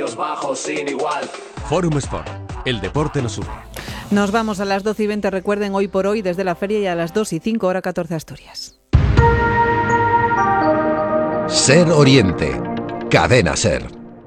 Bajos sin igual. Fórum Sport, el deporte nos une. Nos vamos a las 12:20, recuerden, hoy por hoy desde la feria, y a las 2:05, hora 14 Asturias. Ser Oriente, Cadena Ser.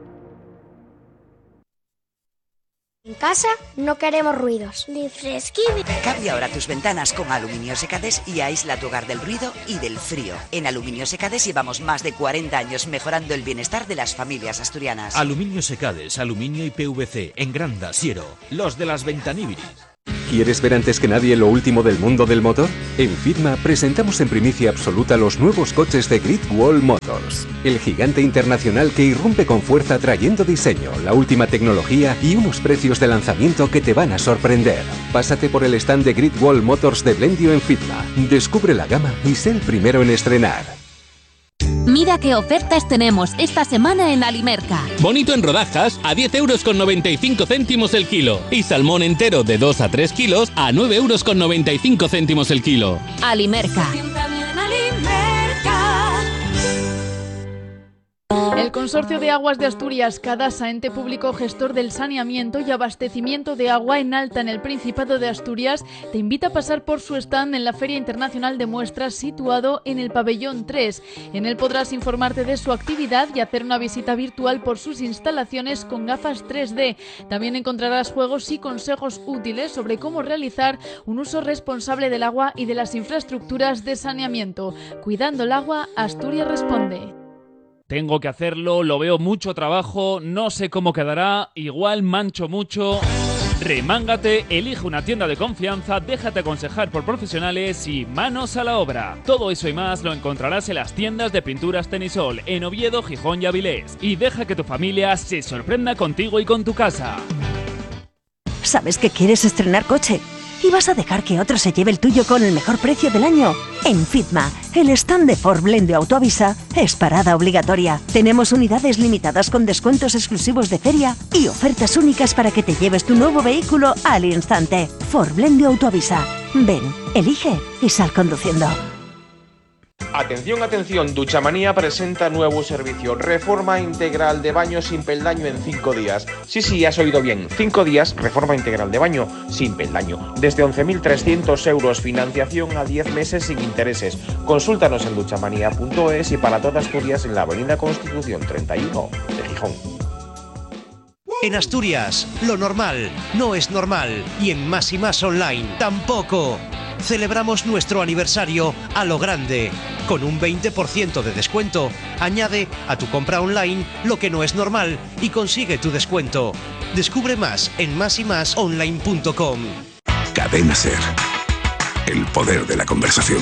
En casa no queremos ruidos, ni fresquín. Cambia ahora tus ventanas con Aluminio Secades y aísla tu hogar del ruido y del frío. En Aluminio Secades llevamos más de 40 años mejorando el bienestar de las familias asturianas. Aluminio Secades, aluminio y PVC, en Granda, Siero, los de las Ventanibiris. ¿Quieres ver antes que nadie lo último del mundo del motor? En Fitma presentamos en primicia absoluta los nuevos coches de Great Wall Motors, el gigante internacional que irrumpe con fuerza trayendo diseño, la última tecnología y unos precios de lanzamiento que te van a sorprender. Pásate por el stand de Great Wall Motors de Blendio en Fitma, descubre la gama y sé el primero en estrenar. Mira qué ofertas tenemos esta semana en Alimerca. Bonito en rodajas a 10,95 € el kilo. Y salmón entero de 2 a 3 kilos a 9,95 € el kilo. Alimerca. El Consorcio de Aguas de Asturias, Cadasa, ente público gestor del saneamiento y abastecimiento de agua en alta en el Principado de Asturias, te invita a pasar por su stand en la Feria Internacional de Muestras situado en el Pabellón 3. En él podrás informarte de su actividad y hacer una visita virtual por sus instalaciones con gafas 3D. También encontrarás juegos y consejos útiles sobre cómo realizar un uso responsable del agua y de las infraestructuras de saneamiento. Cuidando el agua, Asturias responde. Tengo que hacerlo, lo veo mucho trabajo, no sé cómo quedará, igual mancho mucho. Remángate, elige una tienda de confianza, déjate aconsejar por profesionales y manos a la obra. Todo eso y más lo encontrarás en las tiendas de pinturas Tenisol, en Oviedo, Gijón y Avilés. Y deja que tu familia se sorprenda contigo y con tu casa. ¿Sabes que quieres estrenar coche? ¿Y vas a dejar que otro se lleve el tuyo con el mejor precio del año? En Fitma, el stand de Ford Blendio Autoavisa es parada obligatoria. Tenemos unidades limitadas con descuentos exclusivos de feria y ofertas únicas para que te lleves tu nuevo vehículo al instante. Ford Blendio Autoavisa. Ven, elige y sal conduciendo. Atención, atención, Duchamanía presenta nuevo servicio, reforma integral de baño sin peldaño en 5 días. Sí, has oído bien, 5 días, reforma integral de baño sin peldaño. Desde 11.300 €, financiación a 10 meses sin intereses. Consúltanos en duchamanía.es y para toda Asturias en la Avenida Constitución 31 de Gijón. En Asturias, lo normal no es normal y en Más y Más Online tampoco. Celebramos nuestro aniversario a lo grande. Con un 20% de descuento, añade a tu compra online lo que no es normal y consigue tu descuento. Descubre más en másymasonline.com. Cadena Ser, el poder de la conversación.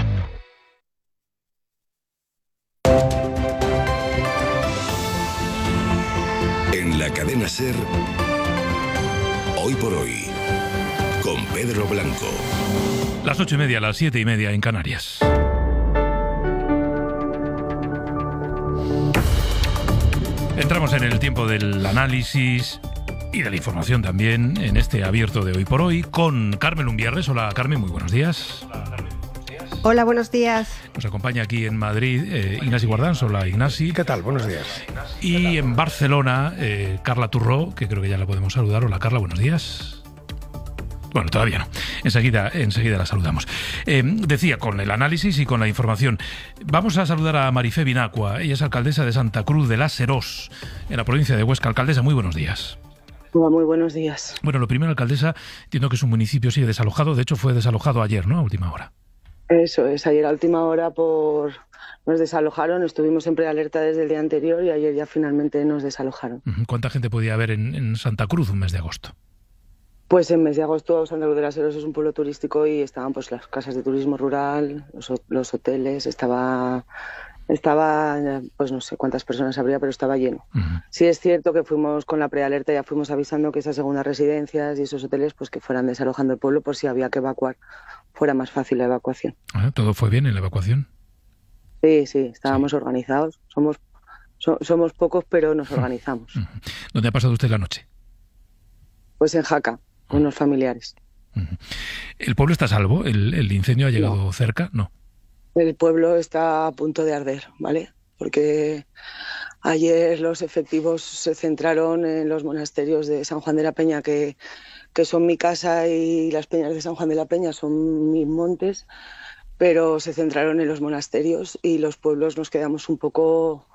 En la Cadena Ser, hoy por hoy, con Pedro Blanco. Las 8:30, las 7:30 en Canarias. Entramos en el tiempo del análisis y de la información también en este abierto de hoy por hoy con Carmen Umbierres. Hola Carmen, muy buenos días. Hola, buenos días. Nos acompaña aquí en Madrid Ignasi Guardans. Hola Ignasi. ¿Qué tal? Buenos días. Y en Barcelona Carla Turró, que creo que ya la podemos saludar. Hola Carla, buenos días. Bueno, todavía no. Enseguida la saludamos. Decía, con el análisis y con la información. Vamos a saludar a Marifé Binacua. Ella es alcaldesa de Santa Cruz de la Serós, en la provincia de Huesca. Alcaldesa, muy buenos días. Hola, muy buenos días. Bueno, lo primero, alcaldesa, entiendo que su municipio sigue desalojado. De hecho, fue desalojado ayer, ¿no? A última hora. Eso es, ayer a última hora nos desalojaron. Estuvimos siempre alerta desde el día anterior y ayer ya finalmente nos desalojaron. ¿Cuánta gente podía haber en Santa Cruz un mes de agosto? Pues en mes de agosto Santa Cruz de la Serós es un pueblo turístico y estaban pues las casas de turismo rural, los hoteles, estaba pues no sé cuántas personas habría, pero estaba lleno. Sí es cierto que fuimos con la prealerta, ya fuimos avisando que esas segundas residencias y esos hoteles pues que fueran desalojando el pueblo por si había que evacuar, fuera más fácil la evacuación. ¿Todo fue bien en la evacuación? Sí, estábamos organizados, somos pocos pero nos organizamos. ¿Dónde ha pasado usted la noche? Pues en Jaca. Con unos familiares. ¿El pueblo está a salvo? ¿El incendio ha llegado cerca? No. El pueblo está a punto de arder, ¿vale? Porque Ayer los efectivos se centraron en los monasterios de San Juan de la Peña, que son mi casa, y las peñas de San Juan de la Peña son mis montes, pero se centraron en los monasterios y los pueblos nos quedamos un poco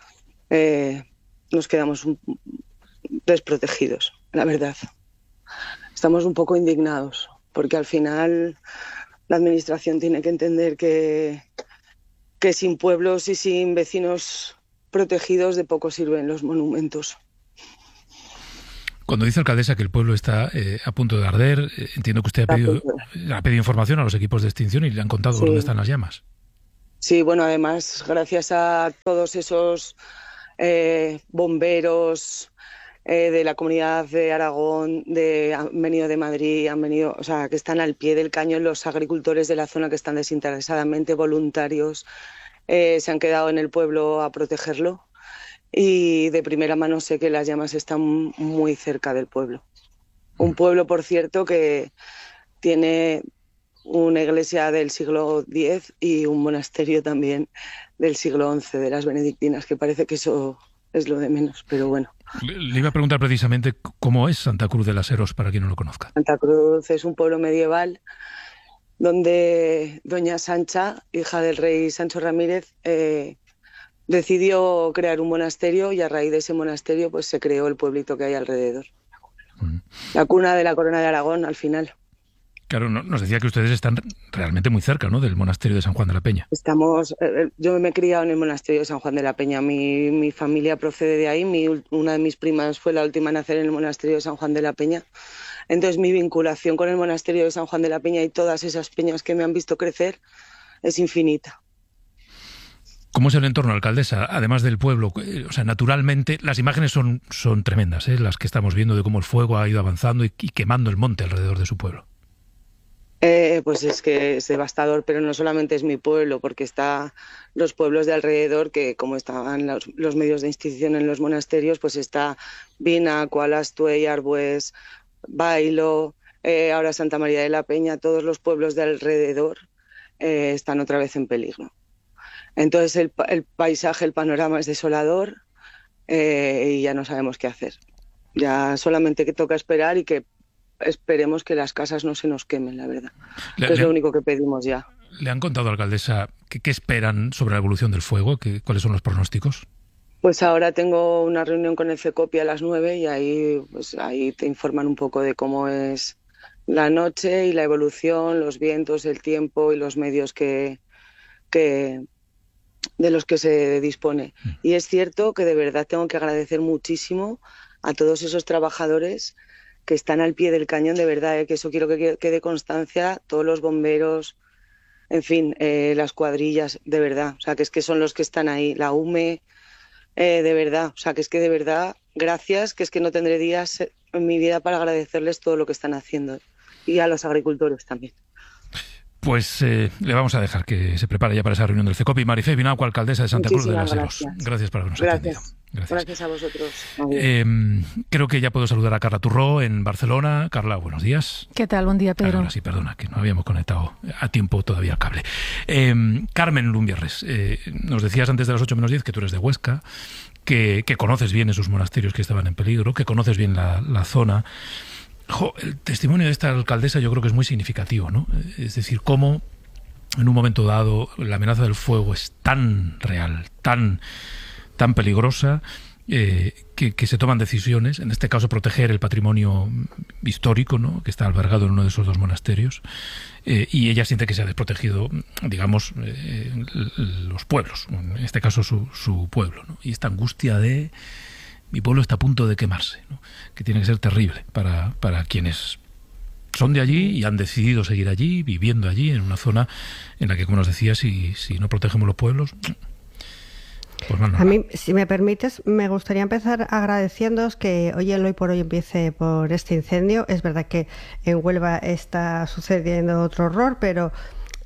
desprotegidos, la verdad. Estamos un poco indignados porque al final la administración tiene que entender que sin pueblos y sin vecinos protegidos de poco sirven los monumentos. Cuando dice, alcaldesa, que el pueblo está a punto de arder, entiendo que usted ha pedido información a los equipos de extinción y le han contado dónde están las llamas. Sí, bueno, además, gracias a todos esos bomberos de la Comunidad de Aragón, han venido de Madrid, o sea, que están al pie del cañón, los agricultores de la zona que están desinteresadamente voluntarios, se han quedado en el pueblo a protegerlo. Y de primera mano sé que las llamas están muy cerca del pueblo. Un pueblo, por cierto, que tiene una iglesia del siglo X y un monasterio también del siglo XI, de las benedictinas, que parece que eso es lo de menos, pero bueno. Le iba a preguntar precisamente cómo es Santa Cruz de las Heros, para quien no lo conozca. Santa Cruz es un pueblo medieval donde doña Sancha, hija del rey Sancho Ramírez, decidió crear un monasterio, y a raíz de ese monasterio pues se creó el pueblito que hay alrededor. La cuna de la corona de Aragón, al final. Claro, nos decía que ustedes están realmente muy cerca, ¿no?, del monasterio de San Juan de la Peña. Yo me he criado en el monasterio de San Juan de la Peña. Mi familia procede de ahí. Una de mis primas fue la última en nacer en el monasterio de San Juan de la Peña. Entonces mi vinculación con el monasterio de San Juan de la Peña y todas esas peñas que me han visto crecer es infinita. ¿Cómo es el entorno, alcaldesa? Además del pueblo, o sea, naturalmente las imágenes son tremendas, las que estamos viendo de cómo el fuego ha ido avanzando y quemando el monte alrededor de su pueblo. Pues es que es devastador, pero no solamente es mi pueblo, porque está los pueblos de alrededor, que como estaban los medios de extinción en los monasterios, pues está Vina, Cualastue, Arbues, Bailo, ahora Santa María de la Peña. Todos los pueblos de alrededor están otra vez en peligro. Entonces el paisaje, el panorama es desolador, y ya no sabemos qué hacer. Ya solamente que toca esperar y que esperemos que las casas no se nos quemen, la verdad. Es lo único que pedimos ya. ¿Le han contado, alcaldesa, qué esperan sobre la evolución del fuego? ¿Cuáles son los pronósticos? Pues ahora tengo una reunión con el CECOPI a las 9 y ahí te informan un poco de cómo es la noche y la evolución, los vientos, el tiempo y los medios de los que se dispone. Y es cierto que de verdad tengo que agradecer muchísimo a todos esos trabajadores que están al pie del cañón, de verdad, que eso quiero que quede constancia, todos los bomberos, en fin, las cuadrillas, de verdad, o sea, que es que son los que están ahí, la UME, de verdad, o sea, que es que de verdad, gracias, que es que no tendré días en mi vida para agradecerles todo lo que están haciendo, y a los agricultores también. Pues le vamos a dejar que se prepare ya para esa reunión del CECOPI. Marifé Vinagua, alcaldesa de Santa Cruz de las Heros. Gracias por habernos atendido. Gracias a vosotros. Creo que ya puedo saludar a Carla Turró en Barcelona. Carla, buenos días. ¿Qué tal? Buen día, Pedro. Ahora sí, perdona, que no habíamos conectado a tiempo todavía el cable. Carmen Lumbierres, nos decías antes de las 8:10 que tú eres de Huesca, que conoces bien esos monasterios que estaban en peligro, que conoces bien la zona. El testimonio de esta alcaldesa yo creo que es muy significativo, ¿no? Es decir, cómo en un momento dado la amenaza del fuego es tan real, tan peligrosa, que se toman decisiones, en este caso proteger el patrimonio histórico, ¿no?, que está albergado en uno de esos dos monasterios, y ella siente que se ha desprotegido, digamos, los pueblos, en este caso su pueblo, ¿no? Y esta angustia de mi pueblo está a punto de quemarse, ¿no?, que tiene que ser terrible para quienes son de allí y han decidido seguir allí, viviendo allí, en una zona en la que, como nos decías, si no protegemos los pueblos, pues no. A mí, si me permites, me gustaría empezar agradeciéndoos que hoy el Hoy por Hoy empiece por este incendio. Es verdad que en Huelva está sucediendo otro horror, pero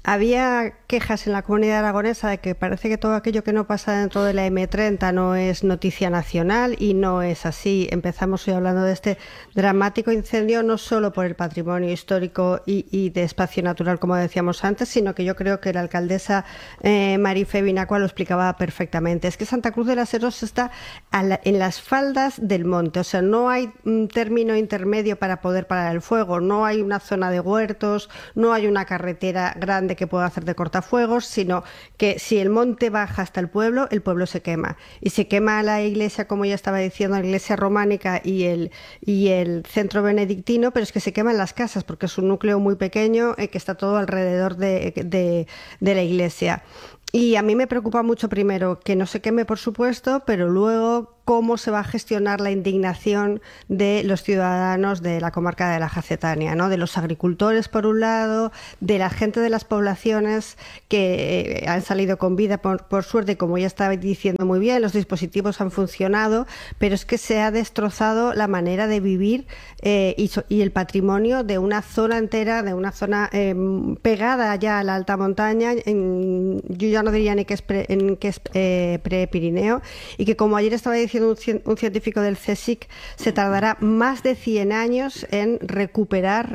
Había quejas en la comunidad aragonesa de que parece que todo aquello que no pasa dentro de la M30 no es noticia nacional, y no es así. Empezamos hoy hablando de este dramático incendio, no solo por el patrimonio histórico y de espacio natural, como decíamos antes, sino que yo creo que la alcaldesa Marife Binacua lo explicaba perfectamente. Es que Santa Cruz de las Heros está en las faldas del monte, o sea, no hay un término intermedio para poder parar el fuego, no hay una zona de huertos, no hay una carretera grande que pueda hacer de cortafuegos, sino que si el monte baja hasta el pueblo se quema. Y se quema la iglesia, como ya estaba diciendo, la iglesia románica y el centro benedictino, pero es que se queman las casas, porque es un núcleo muy pequeño que está todo alrededor de la iglesia. Y a mí me preocupa mucho, primero, que no se queme, por supuesto, pero luego cómo se va a gestionar la indignación de los ciudadanos de la comarca de la Jacetania, ¿no? De los agricultores, por un lado, de la gente de las poblaciones que han salido con vida, por suerte, como ya estaba diciendo muy bien, los dispositivos han funcionado, pero es que se ha destrozado la manera de vivir y el patrimonio de una zona entera, de una zona pegada ya a la alta montaña, yo ya no diría ni que es pre-Pirineo, y que, como ayer estaba diciendo un científico del CSIC, se tardará más de 100 años en recuperar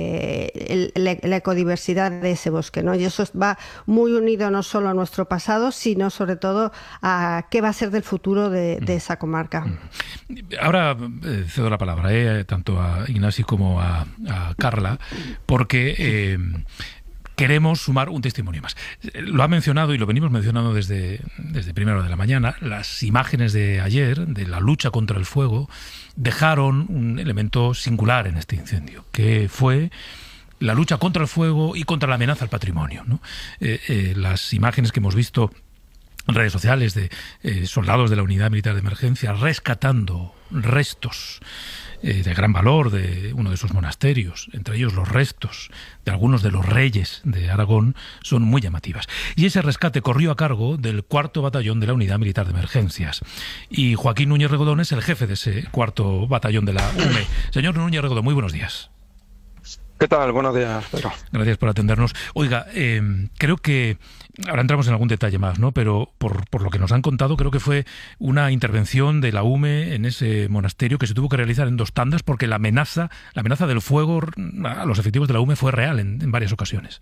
la ecodiversidad de ese bosque, ¿no? Y eso va muy unido no solo a nuestro pasado, sino sobre todo a qué va a ser del futuro de esa comarca. Ahora cedo la palabra tanto a Ignasi como a Carla, porque queremos sumar un testimonio más. Lo ha mencionado y lo venimos mencionando desde primera hora de la mañana. Las imágenes de ayer, de la lucha contra el fuego, dejaron un elemento singular en este incendio, que fue la lucha contra el fuego y contra la amenaza al patrimonio, ¿no? Las imágenes que hemos visto en redes sociales de soldados de la Unidad Militar de Emergencia rescatando restos de gran valor de uno de sus monasterios, entre ellos los restos de algunos de los reyes de Aragón, son muy llamativas. Y ese rescate corrió a cargo del 4º Batallón de la Unidad Militar de Emergencias. Y Joaquín Núñez Regodón es el jefe de ese 4º Batallón de la UME. Señor Núñez Regodón, muy buenos días. ¿Qué tal? Buenos días, Pedro. Gracias por atendernos. Oiga, creo que ahora entramos en algún detalle más, ¿no? Pero por lo que nos han contado, creo que fue una intervención de la UME en ese monasterio que se tuvo que realizar en 2 tandas, porque la amenaza del fuego a los efectivos de la UME fue real en varias ocasiones.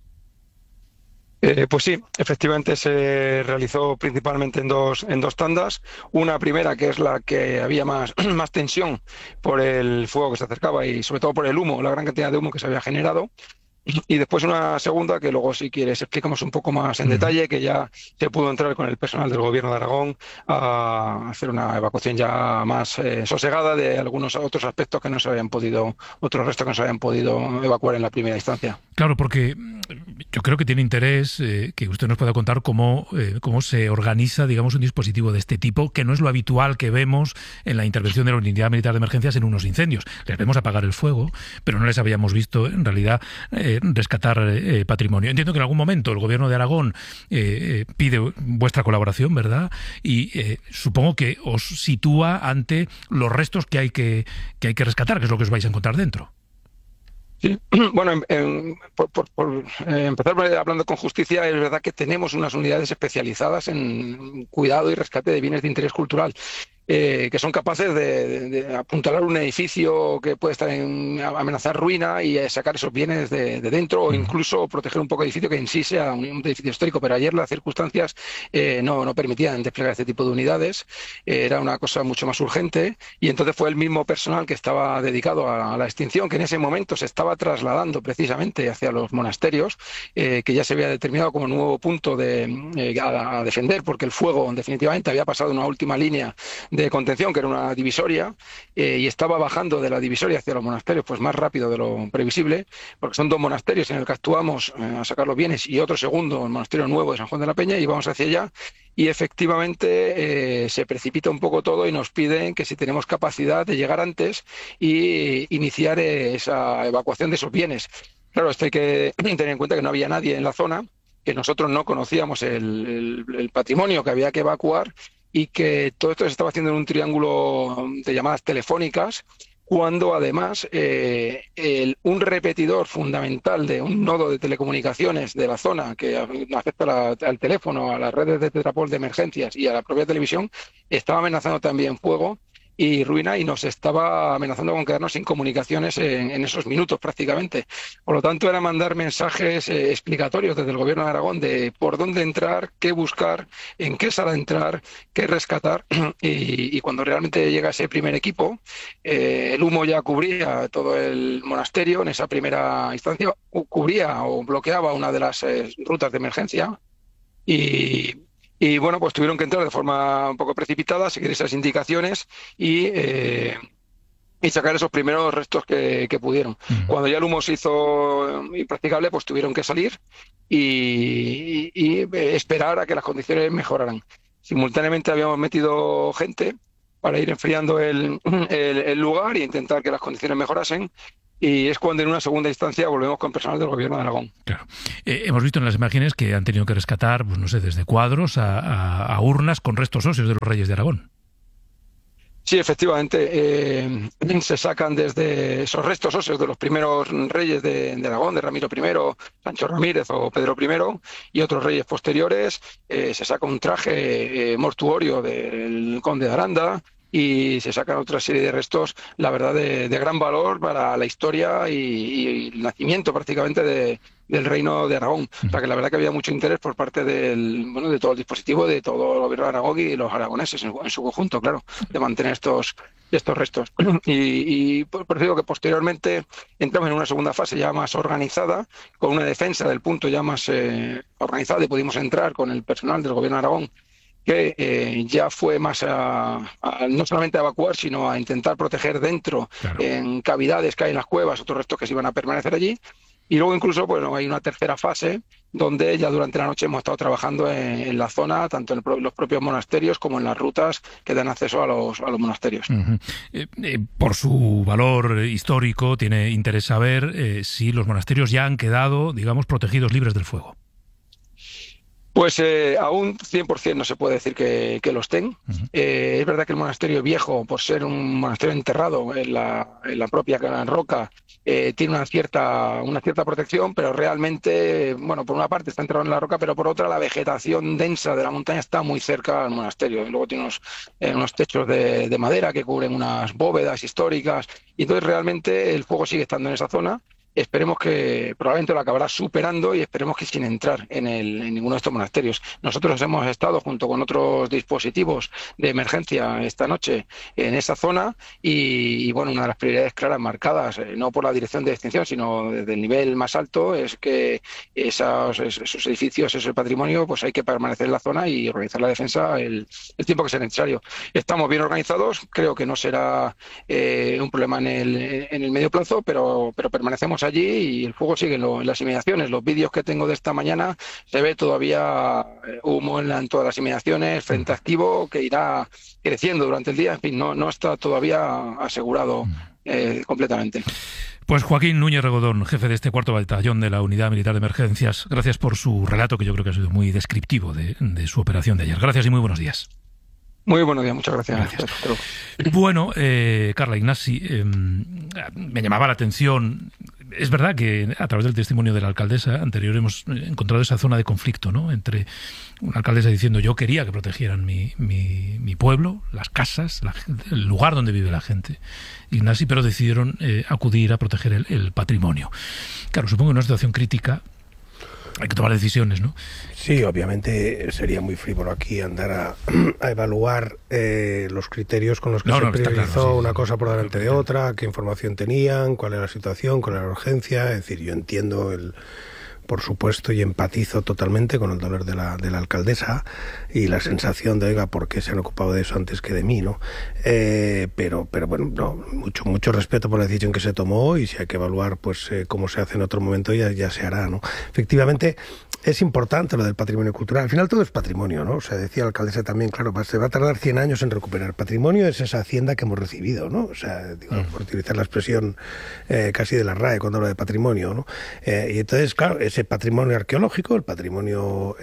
Pues sí, efectivamente se realizó principalmente en dos tandas. Una primera, que es la que había más tensión por el fuego que se acercaba y sobre todo por el humo, la gran cantidad de humo que se había generado. Y después una segunda, que luego, si quieres, explicamos un poco más en detalle, que ya se pudo entrar con el personal del Gobierno de Aragón a hacer una evacuación ya más sosegada de algunos otros aspectos que no se habían podido, otros restos que no se habían podido evacuar en la primera instancia. Claro, porque yo creo que tiene interés que usted nos pueda contar cómo se organiza, digamos, un dispositivo de este tipo, que no es lo habitual que vemos en la intervención de la Unidad Militar de Emergencias en unos incendios. Les vemos apagar el fuego, pero no les habíamos visto, en realidad, rescatar patrimonio. Entiendo que en algún momento el Gobierno de Aragón pide vuestra colaboración, ¿verdad? Y supongo que os sitúa ante los restos que hay que rescatar, que es lo que os vais a encontrar dentro. Sí. Bueno, por empezar hablando con justicia, es verdad que tenemos unas unidades especializadas en cuidado y rescate de bienes de interés cultural. Que son capaces de apuntalar un edificio que puede estar en amenazar ruina y sacar esos bienes de dentro, o incluso proteger un poco el edificio que en sí sea un edificio histórico. Pero ayer las circunstancias no permitían desplegar este tipo de unidades. Era una cosa mucho más urgente, y entonces fue el mismo personal que estaba dedicado a la extinción, que en ese momento se estaba trasladando precisamente hacia los monasterios, que ya se había determinado como nuevo punto a defender, porque el fuego definitivamente había pasado una última línea de contención, que era una divisoria, y estaba bajando de la divisoria hacia los monasterios pues más rápido de lo previsible, porque son 2 monasterios en el que actuamos a sacar los bienes, y otro segundo, el monasterio nuevo de San Juan de la Peña, y vamos hacia allá, y efectivamente se precipita un poco todo y nos piden que si tenemos capacidad de llegar antes y iniciar esa evacuación de esos bienes. Claro, esto hay que tener en cuenta que no había nadie en la zona, que nosotros no conocíamos el patrimonio que había que evacuar, y que todo esto se estaba haciendo en un triángulo de llamadas telefónicas cuando además un repetidor fundamental de un nodo de telecomunicaciones de la zona que afecta al teléfono, a las redes de Tetrapol de emergencias y a la propia televisión, estaba amenazando también fuego y ruina, y nos estaba amenazando con quedarnos sin comunicaciones en esos minutos prácticamente. Por lo tanto, era mandar mensajes explicatorios desde el Gobierno de Aragón de por dónde entrar, qué buscar, en qué sala entrar, qué rescatar, y cuando realmente llega ese primer equipo, el humo ya cubría todo el monasterio. En esa primera instancia cubría o bloqueaba una de las rutas de emergencia, y bueno, pues tuvieron que entrar de forma un poco precipitada, seguir esas indicaciones y sacar esos primeros restos que pudieron. Cuando ya el humo se hizo impracticable, pues tuvieron que salir y esperar a que las condiciones mejoraran. Simultáneamente habíamos metido gente para ir enfriando el lugar e intentar que las condiciones mejorasen. Y es cuando en una segunda instancia volvemos con personal del Gobierno de Aragón. Claro. Hemos visto en las imágenes que han tenido que rescatar, pues no sé, desde cuadros a urnas con restos óseos de los reyes de Aragón. Sí, efectivamente, se sacan desde esos restos óseos de los primeros reyes de Aragón, de Ramiro I, Sancho Ramírez o Pedro I, y otros reyes posteriores. Se saca un traje mortuorio del conde de Aranda, y se sacan otra serie de restos, la verdad, de gran valor para la historia y el nacimiento prácticamente del Reino de Aragón. O sea que la verdad que había mucho interés por parte de todo el dispositivo, de todo el Gobierno de Aragón y los aragoneses en su conjunto, claro, de mantener estos restos. Y por eso digo que posteriormente entramos en una segunda fase ya más organizada, con una defensa del punto ya más organizada, y pudimos entrar con el personal del Gobierno de Aragón, que ya fue más no solamente a evacuar, sino a intentar proteger dentro, claro, en cavidades que hay en las cuevas, otros restos que se iban a permanecer allí. Y luego incluso, bueno, hay una tercera fase donde ya durante la noche hemos estado trabajando en la zona, tanto en los propios monasterios como en las rutas que dan acceso a los monasterios. Por su valor histórico, tiene interés saber si los monasterios ya han quedado, digamos, protegidos, libres del fuego. Pues aún 100% no se puede decir que lo estén. Es verdad que el monasterio viejo, por ser un monasterio enterrado en la propia roca, tiene una cierta protección, pero realmente, bueno, por una parte está enterrado en la roca, pero por otra la vegetación densa de la montaña está muy cerca al monasterio. Y luego tiene unos techos de madera que cubren unas bóvedas históricas, y entonces realmente el fuego sigue estando en esa zona. Esperemos que probablemente lo acabará superando, y esperemos que sin entrar en ninguno de estos monasterios. Nosotros hemos estado junto con otros dispositivos de emergencia esta noche en esa zona, y bueno, una de las prioridades claras marcadas, no por la dirección de extinción, sino desde el nivel más alto, es que esos edificios, ese patrimonio, pues hay que permanecer en la zona y organizar la defensa el tiempo que sea necesario. Estamos bien organizados, creo que no será un problema en el medio plazo, pero permanecemos allí y el fuego sigue en las inmediaciones. Los vídeos que tengo de esta mañana se ve todavía humo en todas las inmediaciones, frente activo que irá creciendo durante el día. En fin, no está todavía asegurado completamente. Pues Joaquín Núñez Regodón, jefe de este 4º Batallón de la Unidad Militar de Emergencias, gracias por su relato, que yo creo que ha sido muy descriptivo de su operación de ayer. Gracias y muy buenos días. Muy buenos días, muchas gracias. Bueno, Carla Ignasi, me llamaba la atención. Es verdad que a través del testimonio de la alcaldesa anterior hemos encontrado esa zona de conflicto, ¿no? Entre una alcaldesa diciendo yo quería que protegieran mi pueblo, las casas, el lugar donde vive la gente, Ignasi, pero decidieron acudir a proteger el patrimonio. Claro, supongo que en una situación crítica hay que tomar decisiones, ¿no? Sí, obviamente sería muy frívolo aquí andar a evaluar los criterios con los que se priorizó, claro, sí, una cosa por delante de otra, qué información tenían, cuál era la situación, cuál era la urgencia. Es decir, yo entiendo por supuesto, y empatizo totalmente con el dolor de la alcaldesa y la sensación de, oiga, ¿por qué se han ocupado de eso antes que de mí, no? Pero bueno, no, mucho respeto por la decisión que se tomó, y si hay que evaluar pues cómo se hace en otro momento ya se hará, ¿no? Efectivamente, es importante lo del patrimonio cultural. Al final todo es patrimonio, ¿no? O sea, decía la alcaldesa también, claro, se va a tardar 100 años en recuperar. Patrimonio es esa hacienda que hemos recibido, ¿no? O sea, digo, por utilizar la expresión casi de la RAE cuando hablo de patrimonio, ¿no? Y entonces, claro, ese patrimonio arqueológico, el patrimonio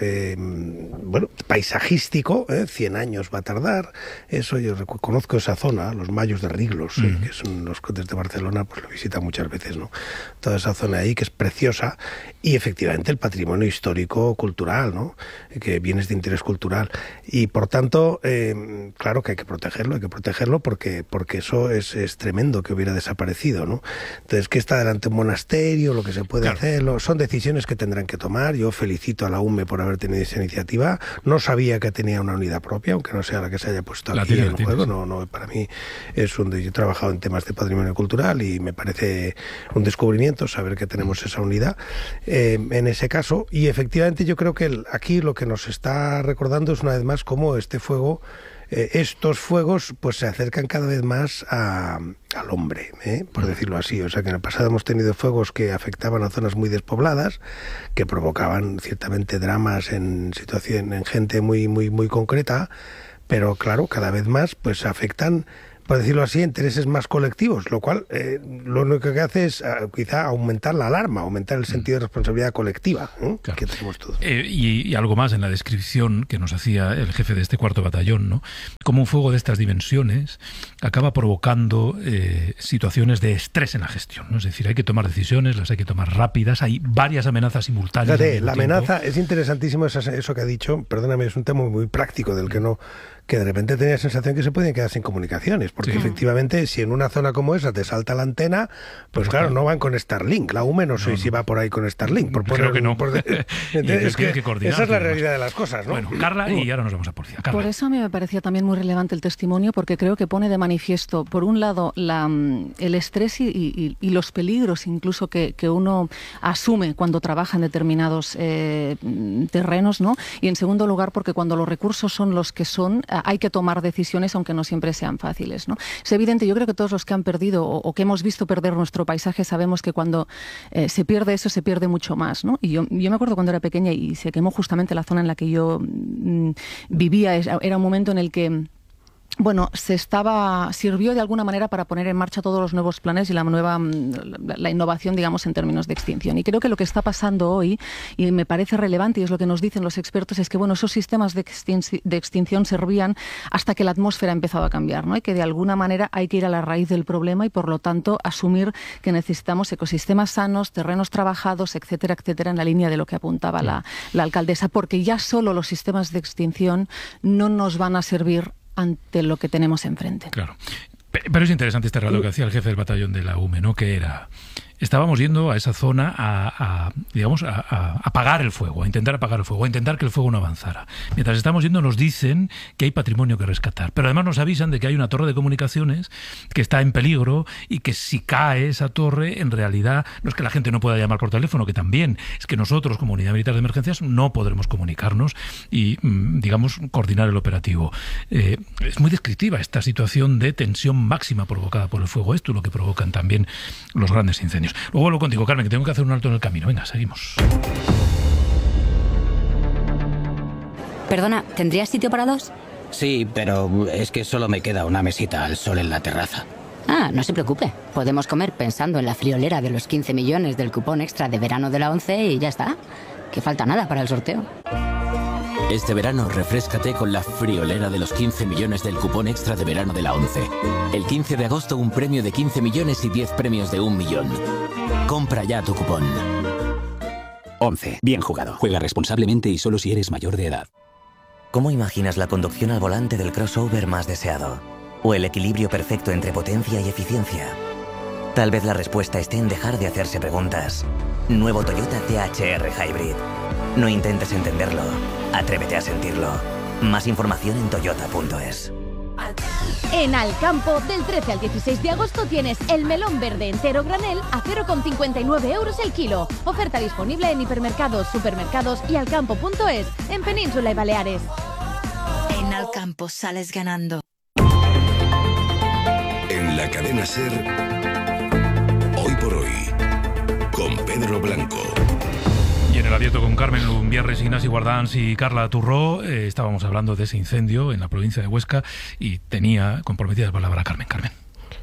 paisajístico, 100 años va a tardar. Eso yo conozco esa zona, los Mayos de Riglos, que son los cotes de Barcelona, pues lo visita muchas veces, ¿no? Toda esa zona ahí que es preciosa, y efectivamente el patrimonio histórico cultural, ¿no? Que bienes de interés cultural, y por tanto claro que hay que protegerlo porque eso es tremendo que hubiera desaparecido, ¿no? Entonces, que está delante un monasterio, lo que se puede hacer, son decisiones que tendrán que tomar. Yo felicito a la UME por haber tenido esa iniciativa. No sabía que tenía una unidad propia, aunque no sea la que se haya puesto aquí en juego. No, para mí yo he trabajado en temas de patrimonio cultural y me parece un descubrimiento saber que tenemos esa unidad en ese caso. Y efectivamente yo creo que aquí lo que nos está recordando es una vez más cómo estos fuegos pues se acercan cada vez más al hombre, por decirlo así. O sea, que en el pasado hemos tenido fuegos que afectaban a zonas muy despobladas, que provocaban ciertamente dramas en gente muy, muy, muy concreta, pero claro, cada vez más pues afectan, por decirlo así, intereses más colectivos, lo cual lo único que hace es quizá aumentar la alarma, aumentar el sentido de responsabilidad colectiva que tenemos todos. Y algo más en la descripción que nos hacía el jefe de este 4º batallón, ¿no? Como un fuego de estas dimensiones acaba provocando situaciones de estrés en la gestión, ¿no? Es decir, hay que tomar decisiones, las hay que tomar rápidas, hay varias amenazas simultáneas. Fíjate, la amenaza es interesantísimo, eso que ha dicho, perdóname, es un tema muy práctico del que de repente tenía la sensación que se podían quedar sin comunicaciones, porque efectivamente si en una zona como esa te salta la antena, pues claro, no van con Starlink. La UME no sé si va por ahí con Starlink. Creo que no. Es que coordinar, esa es la realidad de las cosas, ¿no? Bueno, Carla, y ahora nos vamos a policía. Carla. Por eso a mí me parecía también muy relevante el testimonio, porque creo que pone de manifiesto, por un lado, el estrés y los peligros incluso que uno asume cuando trabaja en determinados terrenos, ¿no? Y en segundo lugar, porque cuando los recursos son los que son, hay que tomar decisiones aunque no siempre sean fáciles, ¿no? Es evidente, yo creo que todos los que han perdido o que hemos visto perder nuestro paisaje sabemos que cuando se pierde eso, se pierde mucho más, ¿no? Y yo me acuerdo cuando era pequeña y se quemó justamente la zona en la que yo vivía, era un momento en el que sirvió de alguna manera para poner en marcha todos los nuevos planes y la innovación, digamos, en términos de extinción. Y creo que lo que está pasando hoy, y me parece relevante, y es lo que nos dicen los expertos, es que, esos sistemas de extinción servían hasta que la atmósfera ha empezado a cambiar, ¿no? Y que de alguna manera hay que ir a la raíz del problema y, por lo tanto, asumir que necesitamos ecosistemas sanos, terrenos trabajados, etcétera, etcétera, en la línea de lo que apuntaba la alcaldesa, porque ya solo los sistemas de extinción no nos van a servir ante lo que tenemos enfrente. Claro. Pero es interesante este relato que hacía el jefe del batallón de la UME, ¿no? Que era... Estábamos yendo a esa zona a apagar el fuego, a intentar apagar el fuego, a intentar que el fuego no avanzara. Mientras estamos yendo nos dicen que hay patrimonio que rescatar, pero además nos avisan de que hay una torre de comunicaciones que está en peligro y que si cae esa torre, en realidad no es que la gente no pueda llamar por teléfono, que también, es que nosotros como Unidad Militar de Emergencias no podremos comunicarnos y, coordinar el operativo. Es muy descriptiva esta situación de tensión máxima provocada por el fuego. Esto es lo que provocan también los grandes incendios. Luego vuelvo contigo, Carmen, que tengo que hacer un alto en el camino. Venga, seguimos. Perdona, ¿tendrías sitio para dos? Sí, pero es que solo me queda una mesita al sol en la terraza. Ah, no se preocupe. Podemos comer pensando en la friolera de los 15 millones del cupón extra de verano de la ONCE y ya está. Que falta nada para el sorteo. Este verano refréscate con la friolera de los 15 millones del cupón extra de verano de la ONCE. El 15 de agosto un premio de 15 millones y 10 premios de 1 millón. Compra ya tu cupón. ONCE. Bien jugado. Juega responsablemente y solo si eres mayor de edad. ¿Cómo imaginas la conducción al volante del crossover más deseado? ¿O el equilibrio perfecto entre potencia y eficiencia? Tal vez la respuesta esté en dejar de hacerse preguntas. Nuevo Toyota THR Hybrid. No intentes entenderlo, atrévete a sentirlo. Más información en toyota.es. En Alcampo, del 13 al 16 de agosto tienes el melón verde entero granel a 0,59 euros el kilo. Oferta disponible en hipermercados, supermercados y alcampo.es, en Península y Baleares. En Alcampo sales ganando. En la cadena SER, Hoy por Hoy, con Pedro Blanco. Y en el abierto con Carmen Lumbierres, Ignasi Guardans y Carla Turró estábamos hablando de ese incendio en la provincia de Huesca y tenía comprometida la palabra Carmen.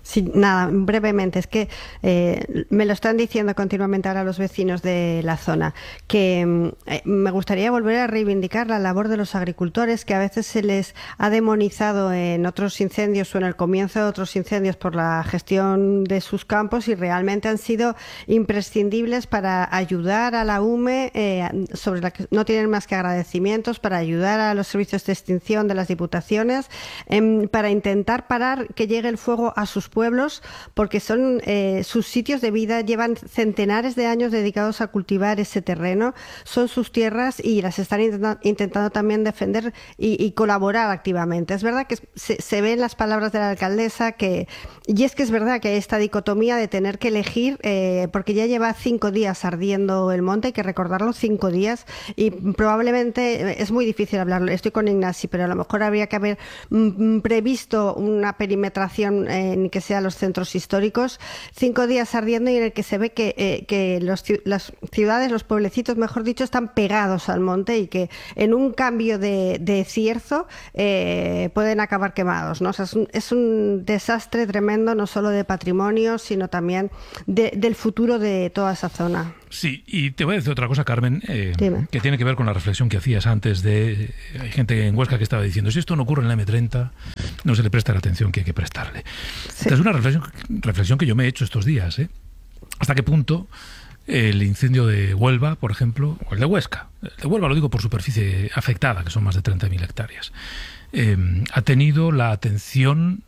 Sí, nada, brevemente, es que me lo están diciendo continuamente ahora los vecinos de la zona, que me gustaría volver a reivindicar la labor de los agricultores, que a veces se les ha demonizado en otros incendios o en el comienzo de otros incendios por la gestión de sus campos, y realmente han sido imprescindibles para ayudar a la UME, sobre la que no tienen más que agradecimientos, para ayudar a los servicios de extinción de las diputaciones, para intentar parar que llegue el fuego a sus pueblos, porque son sus sitios de vida, llevan centenares de años dedicados a cultivar ese terreno, son sus tierras y las están intentando también defender y colaborar activamente. Es verdad que se ven las palabras de la alcaldesa, y es que es verdad que hay esta dicotomía de tener que elegir, porque ya lleva 5 días ardiendo el monte, hay que recordarlo, 5 días, y probablemente es muy difícil hablarlo. Estoy con Ignasi, pero a lo mejor habría que haber previsto una perimetración en que sea los centros históricos, 5 días ardiendo, y en el que se ve que las ciudades, los pueblecitos, mejor dicho, están pegados al monte, y que en un cambio de cierzo pueden acabar quemados, ¿no? O sea, es un desastre tremendo, no solo de patrimonio, sino también del futuro de toda esa zona. Sí, y te voy a decir otra cosa, Carmen, que tiene que ver con la reflexión que hacías antes de... Hay gente en Huesca que estaba diciendo, si esto no ocurre en la M30, no se le presta la atención que hay que prestarle. Sí. Es una reflexión que yo me he hecho estos días, ¿eh? ¿Hasta qué punto el incendio de Huelva, por ejemplo, o el de Huesca, el de Huelva lo digo por superficie afectada, que son más de 30.000 hectáreas, ha tenido la atención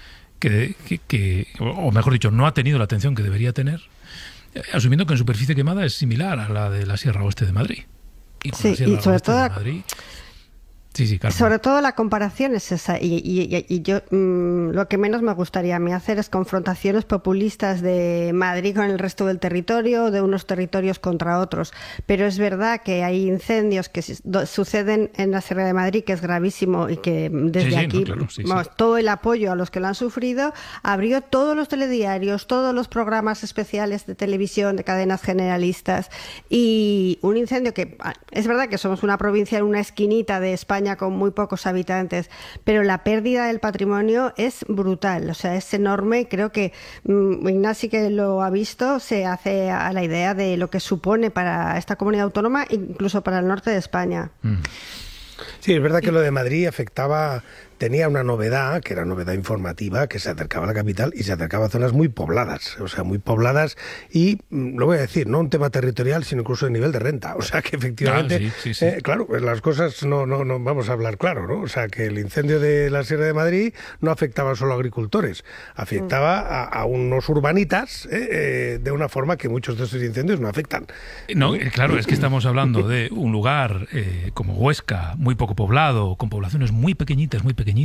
o mejor dicho, no ha tenido la atención que debería tener, asumiendo que en superficie quemada es similar a la de la Sierra Oeste de Madrid. Y sí, y sobre todo Madrid, sí, Carmen. Sobre todo la comparación es esa, y yo lo que menos me gustaría a mí hacer es confrontaciones populistas de Madrid con el resto del territorio, de unos territorios contra otros, pero es verdad que hay incendios que suceden en la Sierra de Madrid, que es gravísimo, y que desde aquí todo el apoyo a los que lo han sufrido. Abrió todos los telediarios, todos los programas especiales de televisión de cadenas generalistas, y un incendio que es verdad que somos una provincia en una esquinita de España con muy pocos habitantes, pero la pérdida del patrimonio es brutal, o sea, es enorme. Creo que Ignasi, que lo ha visto, se hace a la idea de lo que supone para esta comunidad autónoma, incluso para el norte de España. Sí, es verdad que lo de Madrid tenía una novedad, que era novedad informativa, que se acercaba a la capital y se acercaba a zonas muy pobladas, y lo voy a decir, no un tema territorial, sino incluso de nivel de renta, o sea que efectivamente, claro, las cosas no vamos a hablar claro, ¿no? O sea que el incendio de la Sierra de Madrid no afectaba solo a agricultores, afectaba a unos urbanitas de una forma que muchos de esos incendios no afectan. No, claro, es que estamos hablando de un lugar como Huesca, muy poco poblado, con poblaciones muy pequeñitas,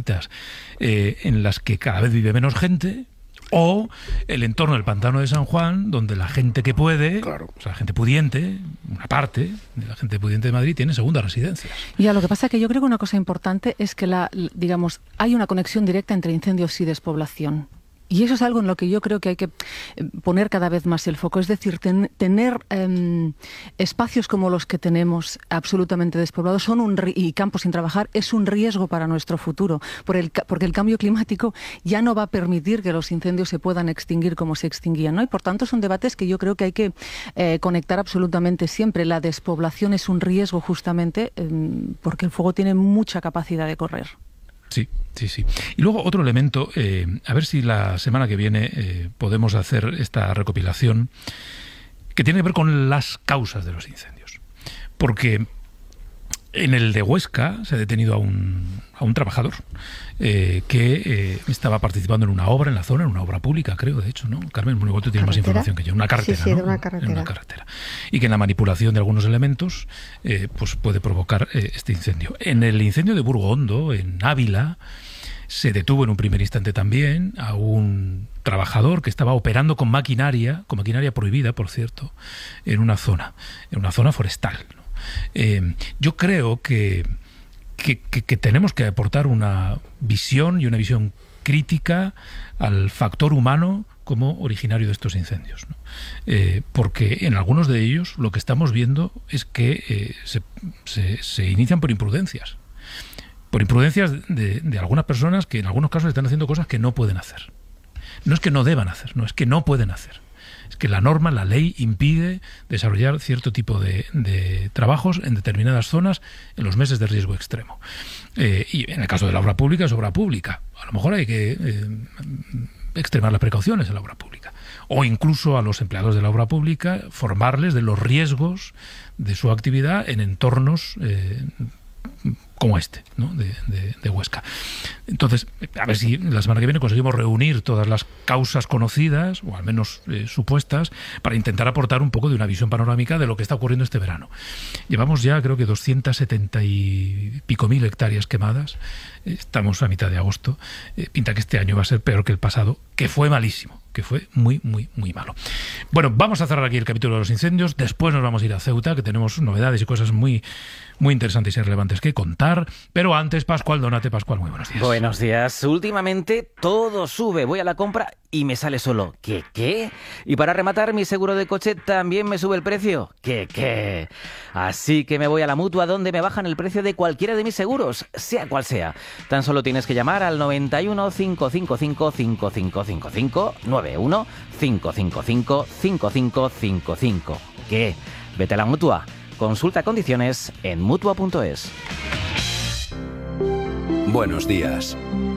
en las que cada vez vive menos gente, o el entorno del pantano de San Juan, donde la gente que puede, o sea, la gente pudiente, una parte de la gente pudiente de Madrid tiene segunda residencia. Ya, lo que pasa es que yo creo que una cosa importante es que hay una conexión directa entre incendios y despoblación. Y eso es algo en lo que yo creo que hay que poner cada vez más el foco. Es decir, tener espacios como los que tenemos absolutamente despoblados y campos sin trabajar es un riesgo para nuestro futuro, porque el cambio climático ya no va a permitir que los incendios se puedan extinguir como se extinguían, ¿no? Y por tanto son debates que yo creo que hay que conectar absolutamente siempre. La despoblación es un riesgo justamente porque el fuego tiene mucha capacidad de correr. Sí. Y luego otro elemento, a ver si la semana que viene podemos hacer esta recopilación que tiene que ver con las causas de los incendios. Porque en el de Huesca se ha detenido a un trabajador que estaba participando en una obra en la zona, en una obra pública, creo, de hecho, ¿no? Carmen, tú tienes más información que yo. Una carretera, sí, ¿no? De una carretera. En una carretera. Y que en la manipulación de algunos elementos pues puede provocar este incendio. En el incendio de Burgo Hondo, en Ávila, se detuvo en un primer instante también a un trabajador que estaba operando con maquinaria prohibida, por cierto, en una zona forestal, ¿no? Yo creo que tenemos que aportar una visión y una visión crítica al factor humano como originario de estos incendios, ¿no? Porque en algunos de ellos lo que estamos viendo es que se inician por imprudencias de algunas personas que en algunos casos están haciendo cosas que no pueden hacer. No es que no deban hacer, no, es que no pueden hacer. Es que la norma, la ley, impide desarrollar cierto tipo de trabajos en determinadas zonas en los meses de riesgo extremo. Y en el caso de la obra pública, es obra pública. A lo mejor hay que extremar las precauciones en la obra pública. O incluso a los empleados de la obra pública formarles de los riesgos de su actividad en entornos como este, ¿no? de Huesca. Entonces, a ver si la semana que viene conseguimos reunir todas las causas conocidas, o al menos supuestas, para intentar aportar un poco de una visión panorámica de lo que está ocurriendo este verano. Llevamos ya, creo que 270 y pico mil hectáreas quemadas. Estamos a mitad de agosto. Pinta que este año va a ser peor que el pasado, que fue malísimo, que fue muy, muy, muy malo. Bueno, vamos a cerrar aquí el capítulo de los incendios. Después nos vamos a ir a Ceuta, que tenemos novedades y cosas muy, muy interesantes y relevantes que contar. Pero antes, Pascual Donate. Pascual, muy buenos días. Buenos días. Últimamente todo sube. Voy a la compra y me sale solo ¿qué? Y para rematar, mi seguro de coche también me sube el precio. ¿Qué? Así que me voy a la Mutua, donde me bajan el precio de cualquiera de mis seguros, sea cual sea. Tan solo tienes que llamar al 91 555 5555 91 555 5555. ¿Qué? Vete a la Mutua. Consulta condiciones en Mutua.es. Buenos días.